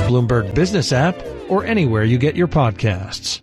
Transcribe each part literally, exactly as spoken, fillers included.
Bloomberg Business app, or anywhere you get your podcasts.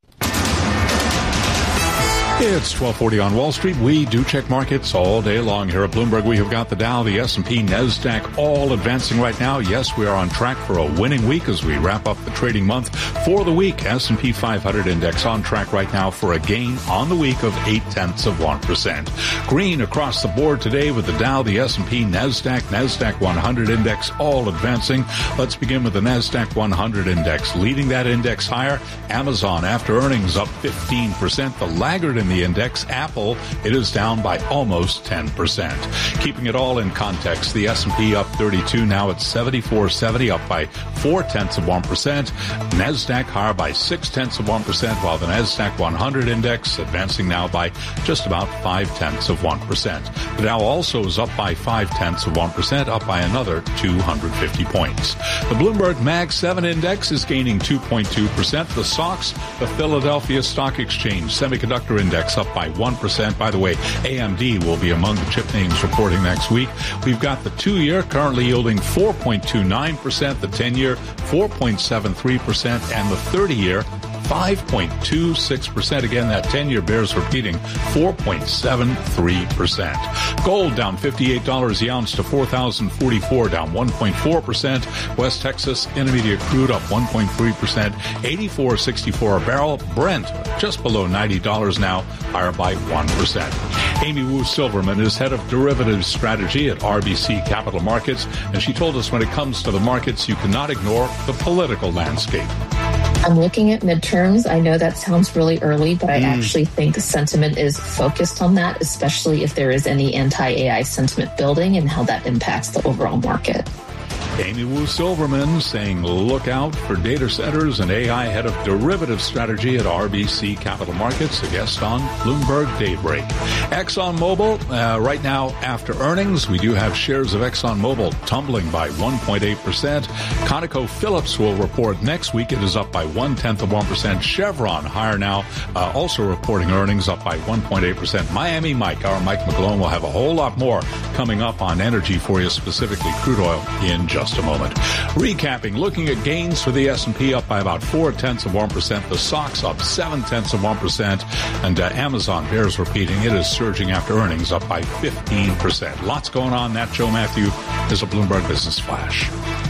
It's twelve forty on Wall Street. We do check markets all day long here at Bloomberg. We have got the Dow, the S and P, NASDAQ all advancing right now. Yes, we are on track for a winning week as we wrap up the trading month. For the week, S and P five hundred index on track right now for a gain on the week of eight tenths of one percent. Green across the board today with the Dow, the S and P, NASDAQ, NASDAQ one hundred index all advancing. Let's begin with the NASDAQ one hundred index. Leading that index higher, Amazon after earnings up fifteen percent. The laggard in the index, Apple, it is down by almost ten percent. Keeping it all in context, the S and P up thirty-two, now at seventy-four seventy, up by four tenths of one percent. NASDAQ higher by six tenths of one percent, while the NASDAQ one hundred index advancing now by just about five tenths of one percent. The Dow also is up by five tenths of one percent, up by another two hundred fifty points. The Bloomberg Mag seven index is gaining two point two percent. The S O X, the Philadelphia Stock Exchange Semiconductor Index, up by one percent. By the way, A M D will be among the chip names reporting next week. We've got the two-year currently yielding four point two nine percent, the ten-year four point seven three percent, and the thirty-year five point two six percent. Again, that ten-year bears repeating, four point seven three percent. Gold down fifty-eight dollars the ounce to four thousand forty-four dollars, down one point four percent. West Texas Intermediate crude up one point three percent, eighty-four sixty-four a barrel. Brent just below ninety dollars now, higher by one percent. Amy Wu Silverman is head of derivatives strategy at R B C Capital Markets, and she told us when it comes to the markets, you cannot ignore the political landscape. I'm looking at midterms. I know that sounds really early, but I mm. actually think the sentiment is focused on that, especially if there is any anti-A I sentiment building and how that impacts the overall market. Amy Wu Silverman saying look out for data centers and A I, head of derivative strategy at R B C Capital Markets, a guest on Bloomberg Daybreak. ExxonMobil, uh, right now after earnings, we do have shares of ExxonMobil tumbling by one point eight percent. ConocoPhillips will report next week. It is up by one-tenth of one percent. Chevron higher now, uh, also reporting earnings up by one point eight percent. Miami Mike, our Mike McGlone, will have a whole lot more coming up on energy for you, specifically crude oil, in just a moment. Recapping, looking at gains for the S and P up by about four-tenths of one percent. The S O X up seven-tenths of one percent. And uh, Amazon bears repeating, it is surging after earnings up by fifteen percent. Lots going on. That, Joe Matthew, is a Bloomberg Business Flash.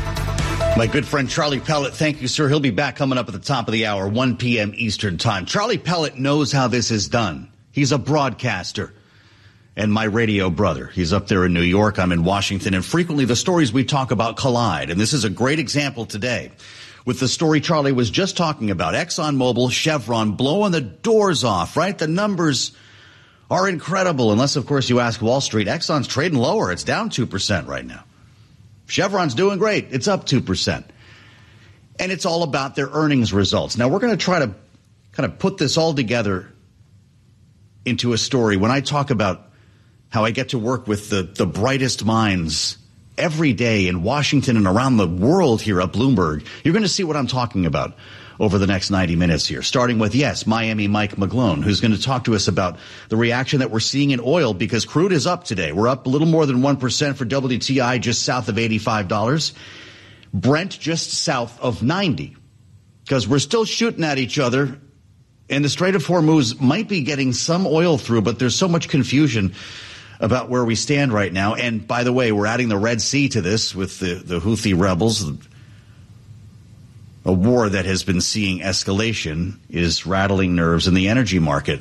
My good friend Charlie Pellet, thank you, sir. He'll be back coming up at the top of the hour, one p.m. Eastern Time. Charlie Pellet knows how this is done. He's a broadcaster. And my radio brother. He's up there in New York. I'm in Washington. And frequently the stories we talk about collide. And this is a great example today with the story Charlie was just talking about. ExxonMobil, Chevron blowing the doors off, right? The numbers are incredible. Unless, of course, you ask Wall Street. Exxon's trading lower. It's down two percent right now. Chevron's doing great. It's up two percent. And it's all about their earnings results. Now, we're going to try to kind of put this all together into a story. When I talk about how I get to work with the, the brightest minds every day in Washington and around the world here at Bloomberg, you're going to see what I'm talking about over the next ninety minutes here, starting with, yes, Miami Mike McGlone, who's going to talk to us about the reaction that we're seeing in oil because crude is up today. We're up a little more than one percent for W T I, just south of eighty-five dollars. Brent just south of ninety, because we're still shooting at each other. And the Strait of Hormuz might be getting some oil through, but there's so much confusion about where we stand right now. And by the way, we're adding the Red Sea to this with the, the Houthi rebels. A war that has been seeing escalation is rattling nerves in the energy market.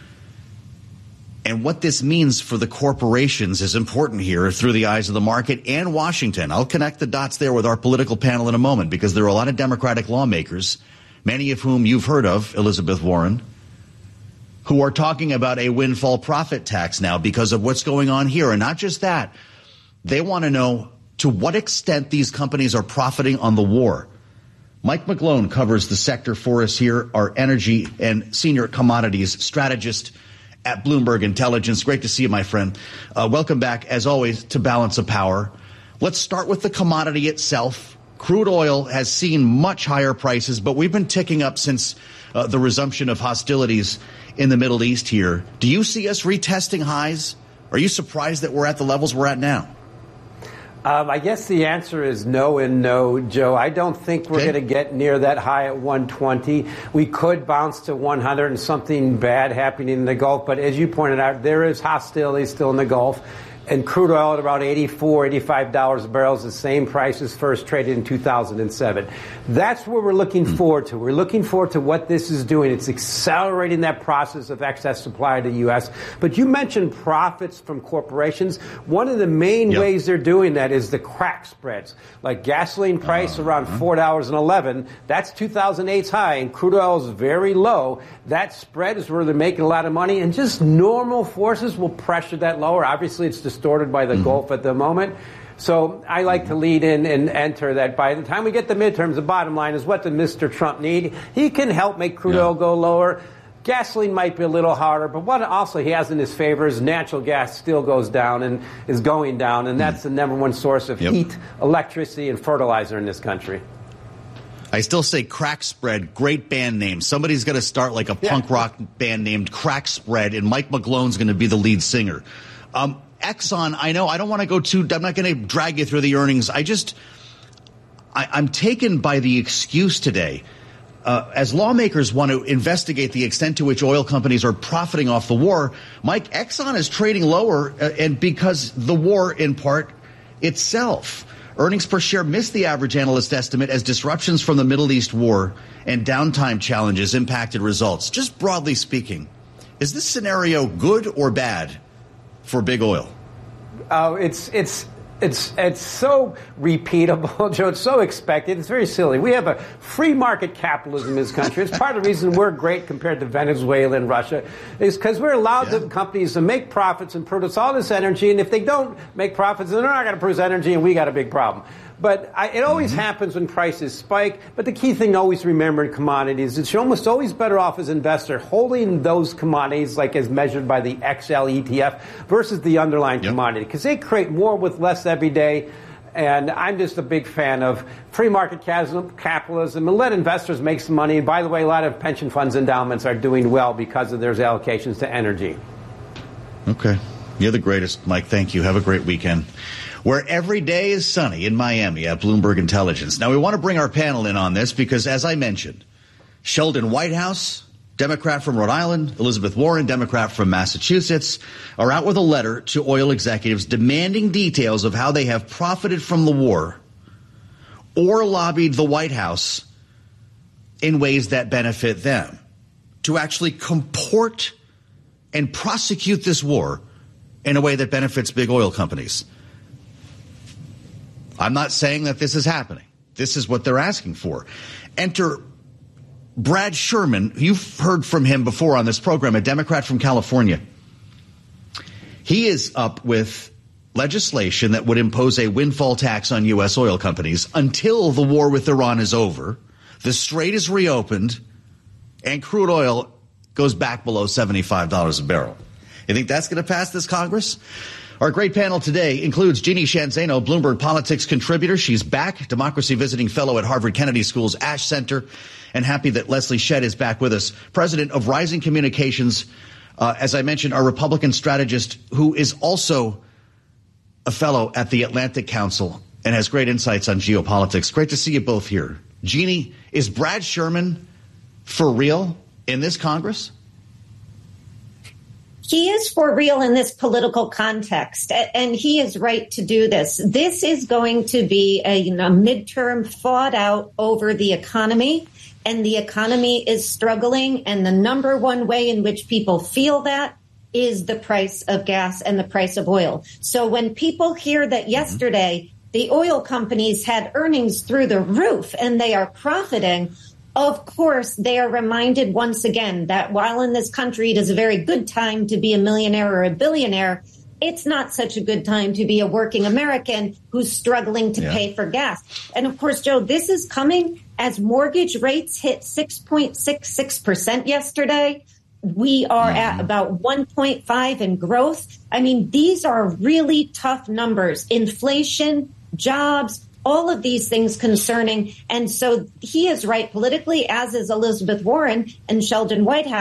And what this means for the corporations is important here through the eyes of the market and Washington. I'll connect the dots there with our political panel in a moment, because there are a lot of Democratic lawmakers, many of whom you've heard of, Elizabeth Warren, who are talking about a windfall profit tax now because of what's going on here. And not just that, they want to know to what extent these companies are profiting on the war. Mike McGlone covers the sector for us here, our energy and senior commodities strategist at Bloomberg Intelligence. Great to see you, my friend. Uh, welcome back, as always, to Balance of Power. Let's start with the commodity itself. Crude oil has seen much higher prices, but we've been ticking up since uh, the resumption of hostilities in the Middle East here. Do you see us retesting highs? Are you surprised that we're at the levels we're at now? Um, I guess the answer is no and no, Joe. I don't think we're Okay. going to get near that high at one twenty. We could bounce to one hundred and something bad happening in the Gulf. But as you pointed out, there is hostility still in the Gulf. And crude oil at about eighty-four, eighty-five dollars a barrel is the same price as first traded in two thousand seven. That's what we're looking forward to. We're looking forward to what this is doing. It's accelerating that process of excess supply to the U S. But you mentioned profits from corporations. One of the main Yep. ways they're doing that is the crack spreads. Like gasoline price uh, around four dollars and eleven cents. That's two thousand eight's high, and crude oil is very low. That spread is where they're making a lot of money, and just normal forces will pressure that lower. Obviously, it's distorted by the mm-hmm. Gulf at the moment. So I like to lead in and enter that by the time we get the midterms, the bottom line is what does Mister Trump need? He can help make crude yeah. oil go lower. Gasoline might be a little harder, but what also he has in his favor is natural gas still goes down and is going down, and that's the number one source of yep. heat, electricity, and fertilizer in this country. I still say Crack Spread, great band name. Somebody's going to start like a yeah. punk rock band named Crack Spread, and Mike McGlone's going to be the lead singer. Um, Exxon, I know, I don't want to go too, I'm not going to drag you through the earnings. I just, I, I'm taken by the excuse today. Uh, as lawmakers want to investigate the extent to which oil companies are profiting off the war, Mike, Exxon is trading lower, uh, and because the war, in part, itself. Earnings per share missed the average analyst estimate as disruptions from the Middle East war and downtime challenges impacted results. Just broadly speaking, is this scenario good or bad for big oil? Oh, it's it's it's it's so repeatable, Joe. It's so expected. It's very silly. We have a free market capitalism in this country. It's part of the reason we're great compared to Venezuela and Russia, is because we're allowed yeah. the companies to make profits and produce all this energy. And if they don't make profits, then they're not going to produce energy, and we got a big problem. But I, it always mm-hmm. happens when prices spike. But the key thing to always remember in commodities is you're almost always better off as an investor holding those commodities, like as measured by the X L E T F, versus the underlying yep. commodity, because they create more with less every day. And I'm just a big fan of free market capitalism and let investors make some money. And by the way, a lot of pension funds endowments are doing well because of their allocations to energy. Okay. You're the greatest, Mike. Thank you. Have a great weekend. Where every day is sunny in Miami at Bloomberg Intelligence. Now, we want to bring our panel in on this because, as I mentioned, Sheldon Whitehouse, Democrat from Rhode Island, Elizabeth Warren, Democrat from Massachusetts, are out with a letter to oil executives demanding details of how they have profited from the war or lobbied the White House in ways that benefit them to actually comport and prosecute this war in a way that benefits big oil companies. I'm not saying that this is happening. This is what they're asking for. Enter Brad Sherman. You've heard from him before on this program, a Democrat from California. He is up with legislation that would impose a windfall tax on U S oil companies until the war with Iran is over, the strait is reopened, and crude oil goes back below seventy-five dollars a barrel. You think that's going to pass this Congress? Our great panel today includes Jeannie Sheehan Zaino, Bloomberg Politics contributor. She's back, democracy visiting fellow at Harvard Kennedy School's Ash Center, and happy that Leslie Shedd is back with us, president of Rising Communications, uh, as I mentioned, our Republican strategist who is also a fellow at the Atlantic Council and has great insights on geopolitics. Great to see you both here. Jeannie, is Brad Sherman for real in this Congress? He is for real in this political context, and he is right to do this. This is going to be a, you know, midterm fought out over the economy, and the economy is struggling. And the number one way in which people feel that is the price of gas and the price of oil. So when people hear that yesterday the oil companies had earnings through the roof and they are profiting, of course, they are reminded once again that while in this country it is a very good time to be a millionaire or a billionaire, it's not such a good time to be a working American who's struggling to yeah. pay for gas. And of course, Joe, this is coming as mortgage rates hit six point six six percent yesterday. We are mm-hmm. at about one point five in growth. I mean, these are really tough numbers. Inflation, jobs, all of these things concerning. And so he is right politically, as is Elizabeth Warren and Sheldon Whitehouse.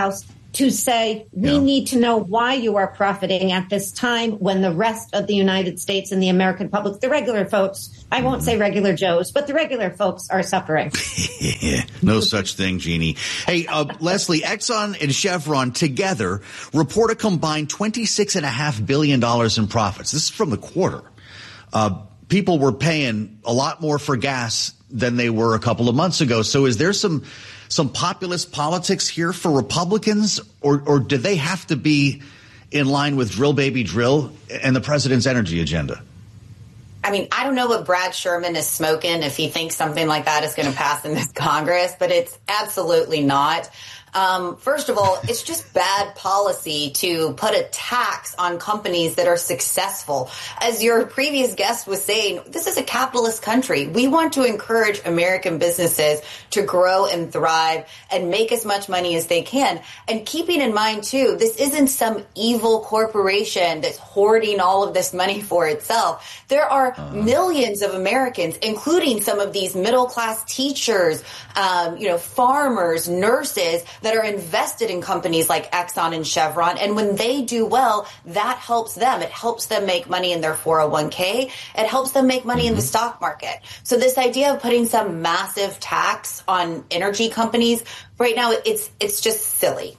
to say, we yeah. need to know why you are profiting at this time when the rest of the United States and the American public, the regular folks, I won't say regular Joes, but the regular folks are suffering. No such thing, Jeannie. Hey, uh, Leslie, Exxon and Chevron together report a combined twenty-six point five billion dollars in profits. This is from the quarter. Uh, people were paying a lot more for gas than they were a couple of months ago. So is there some some populist politics here for Republicans, or, or do they have to be in line with drill, baby, drill and the president's energy agenda? I mean, I don't know what Brad Sherman is smoking if he thinks something like that is going to pass in this Congress, but it's absolutely not. Um, first of all, it's just bad policy to put a tax on companies that are successful. As your previous guest was saying, this is a capitalist country. We want to encourage American businesses to grow and thrive and make as much money as they can. And keeping in mind, too, this isn't some evil corporation that's hoarding all of this money for itself. There are uh. millions of Americans, including some of these middle-class teachers, um, you know, farmers, nurses, that are invested in companies like Exxon and Chevron. And when they do well, that helps them. It helps them make money in their four oh one k. It helps them make money mm-hmm. in the stock market. So this idea of putting some massive tax on energy companies right now, it's it's just silly.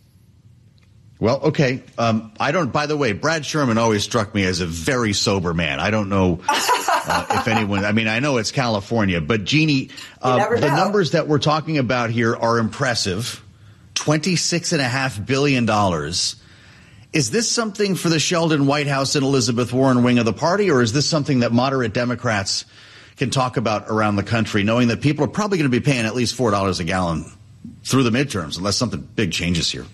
Well, okay. Um, I don't, by the way, Brad Sherman always struck me as a very sober man. I don't know uh, if anyone, I mean, I know it's California, but Jeannie, uh, the numbers that we're talking about here are impressive. twenty-six point five billion dollars. Is this something for the Sheldon Whitehouse and Elizabeth Warren wing of the party, or is this something that moderate Democrats can talk about around the country, knowing that people are probably going to be paying at least four dollars a gallon through the midterms, unless something big changes here?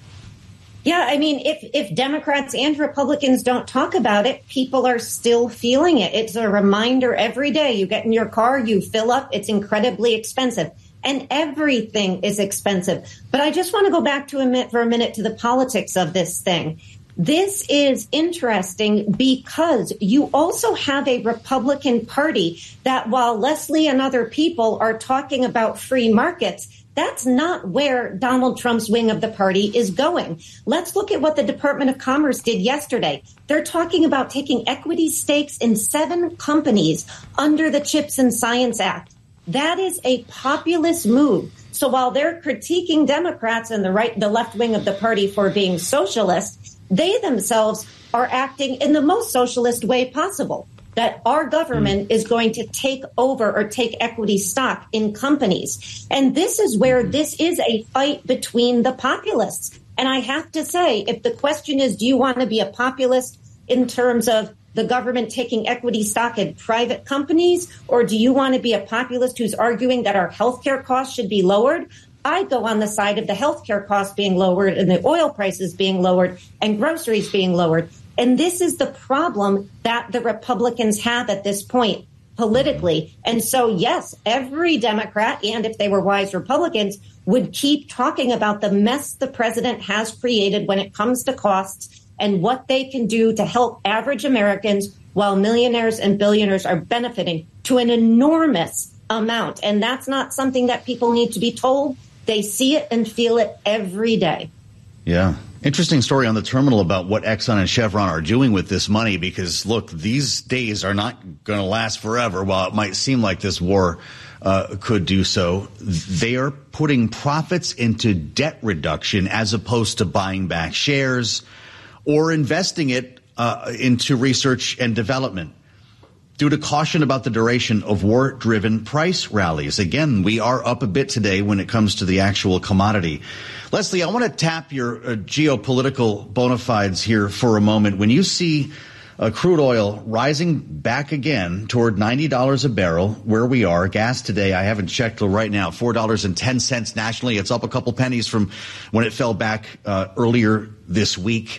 Yeah, I mean, if, if Democrats and Republicans don't talk about it, people are still feeling it. It's a reminder every day. You get in your car, you fill up, it's incredibly expensive. And everything is expensive. But I just want to go back to a minute, for a minute to the politics of this thing. This is interesting because you also have a Republican Party that, while Leslie and other people are talking about free markets, that's not where Donald Trump's wing of the party is going. Let's look at what the Department of Commerce did yesterday. They're talking about taking equity stakes in seven companies under the CHIPS and Science Act. That is a populist move. So while they're critiquing Democrats and the right, the left wing of the party for being socialist, they themselves are acting in the most socialist way possible. That our government is going to take over or take equity stock in companies. And this is where this is a fight between the populists. And I have to say, if the question is, do you want to be a populist in terms of the government taking equity stock in private companies, or do you want to be a populist who's arguing that our healthcare costs should be lowered? I go on the side of the healthcare costs being lowered and the oil prices being lowered and groceries being lowered. And this is the problem that the Republicans have at this point politically. And so, yes, every Democrat, and if they were wise Republicans, would keep talking about the mess the president has created when it comes to costs and what they can do to help average Americans while millionaires and billionaires are benefiting to an enormous amount. And that's not something that people need to be told. They see it and feel it every day. Yeah. Interesting story on the terminal about what Exxon and Chevron are doing with this money, because, look, these days are not going to last forever. While it might seem like this war uh, could do so, they are putting profits into debt reduction as opposed to buying back shares or investing it uh, into research and development due to caution about the duration of war-driven price rallies. Again, we are up a bit today when it comes to the actual commodity. Leslie, I want to tap your uh, geopolitical bona fides here for a moment. When you see uh, crude oil rising back again toward ninety dollars a barrel, where we are, gas today, I haven't checked till right now, four dollars and ten cents nationally. It's up a couple pennies from when it fell back uh, earlier this week.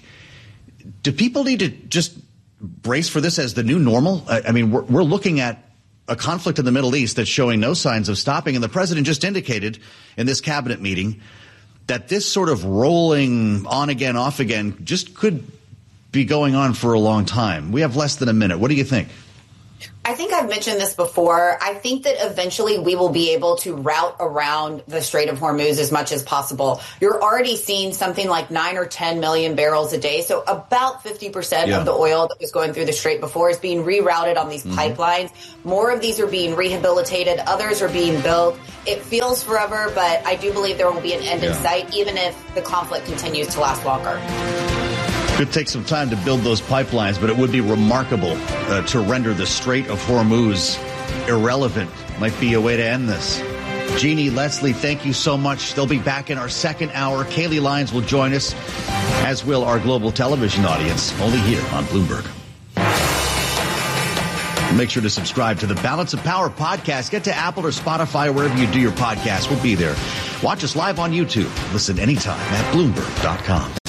Do people need to just brace for this as the new normal? I mean, we're, we're looking at a conflict in the Middle East that's showing no signs of stopping. And the president just indicated in this cabinet meeting that this sort of rolling on again, off again just could be going on for a long time. We have less than a minute. What do you think? I think I've mentioned this before. I think that eventually we will be able to route around the Strait of Hormuz as much as possible. You're already seeing something like nine or ten million barrels a day. So about fifty percent yeah. of the oil that was going through the Strait before is being rerouted on these mm-hmm. pipelines. More of these are being rehabilitated. Others are being built. It feels forever, but I do believe there will be an end yeah. in sight, even if the conflict continues to last longer. Could take some time to build those pipelines, but it would be remarkable uh, to render the Strait of Hormuz irrelevant. Might be a way to end this. Jeannie, Leslie, thank you so much. They'll be back in our second hour. Kaylee Lyons will join us, as will our global television audience, only here on Bloomberg. Make sure to subscribe to the Balance of Power podcast. Get to Apple or Spotify, wherever you do your podcast. We'll be there. Watch us live on YouTube. Listen anytime at Bloomberg dot com.